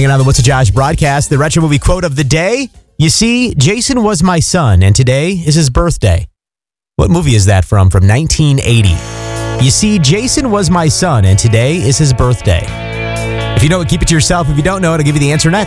in on the What's a Josh broadcast. The retro movie quote of the day. You see, Jason was my son, and today is his birthday. What movie is that from? From 1980. You see, Jason was my son, and today is his birthday. If you know it, keep it to yourself. If you don't know it, I'll give you the answer next.